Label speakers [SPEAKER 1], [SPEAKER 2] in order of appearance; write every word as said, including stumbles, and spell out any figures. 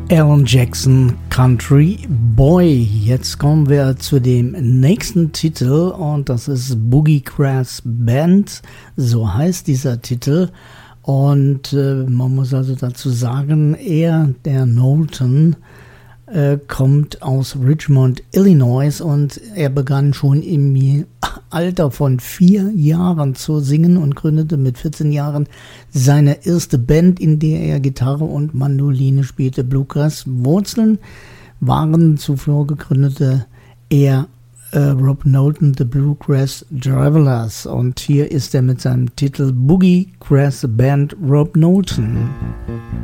[SPEAKER 1] Alan Jackson, Country Boy. Jetzt kommen wir zu dem nächsten Titel und das ist Boogie Crass Band, so heißt dieser Titel. Und äh, man muss also dazu sagen, er, der Knowlton, äh, kommt aus Richmond, Illinois und er begann schon im Alter von vier Jahren zu singen und gründete mit vierzehn Jahren seine erste Band, in der er Gitarre und Mandoline spielte. Bluegrass Wurzeln waren zuvor gegründete er äh, Rob Knowlton, The Bluegrass Travelers, und hier ist er mit seinem Titel Boogie Crass Band Rob Knowlton.